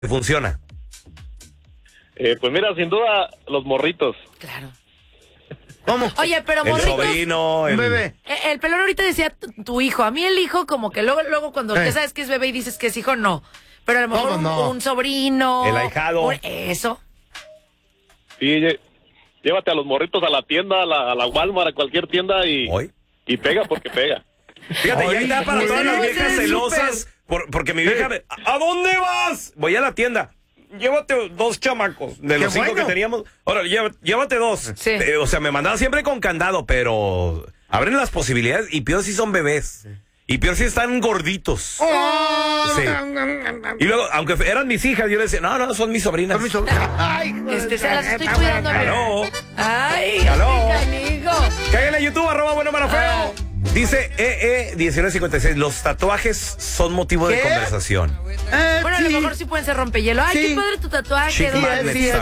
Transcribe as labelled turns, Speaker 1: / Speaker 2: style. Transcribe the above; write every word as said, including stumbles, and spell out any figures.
Speaker 1: funciona?
Speaker 2: Eh, pues mira, sin duda, los morritos.
Speaker 3: Claro.
Speaker 4: ¿Cómo?
Speaker 3: Oye, pero
Speaker 1: El
Speaker 3: morritos...
Speaker 1: sobrino, el...
Speaker 4: Un bebé.
Speaker 3: Eh, El pelón ahorita decía tu, tu hijo. A mí el hijo, como que luego, luego cuando
Speaker 4: Eh.
Speaker 3: ya sabes que es bebé y dices que es hijo, no. Pero a lo mejor
Speaker 4: ¿Cómo
Speaker 3: un,
Speaker 4: no?
Speaker 3: un sobrino.
Speaker 1: El ahijado.
Speaker 3: un- Eso.
Speaker 2: Sí, lle- llévate a los morritos a la tienda, a la, a la Walmart, a cualquier tienda y,
Speaker 1: ¿Hoy?
Speaker 2: y pega porque pega.
Speaker 1: Fíjate, ya está para
Speaker 4: Oye,
Speaker 1: todas las
Speaker 4: ese
Speaker 1: viejas
Speaker 4: es
Speaker 1: celosas, por- porque mi vieja... me- ¿A dónde vas? Voy a la tienda. Llévate dos chamacos de
Speaker 4: Qué
Speaker 1: los cinco
Speaker 4: bueno.
Speaker 1: que teníamos. Ahora, lleva- llévate dos.
Speaker 3: Sí.
Speaker 1: Eh, o sea, me mandaba siempre con candado, pero abren las posibilidades y peor si son bebés. Y peor si están gorditos.
Speaker 4: Oh,
Speaker 1: Sí. Y luego, aunque eran mis hijas, yo les decía, no, no, son mis sobrinas.
Speaker 4: Con mi sobrino. Ay, hijo de
Speaker 3: Este, se las estoy
Speaker 4: la-
Speaker 3: cuidando.
Speaker 1: Aló.
Speaker 3: Ay,
Speaker 1: Aló.
Speaker 3: qué canijo.
Speaker 1: Cállale a YouTube, arroba bueno para feo. Dice E E diecinueve cincuenta y seis, los tatuajes son motivo de
Speaker 4: ¿Qué?
Speaker 1: conversación.
Speaker 4: Eh,
Speaker 3: Bueno, a lo
Speaker 4: sí.
Speaker 3: mejor sí pueden ser rompehielo. Ay,
Speaker 4: Sí.
Speaker 3: qué padre tu tatuaje.
Speaker 1: Chic
Speaker 3: don-
Speaker 1: Magnet
Speaker 4: sí,
Speaker 1: está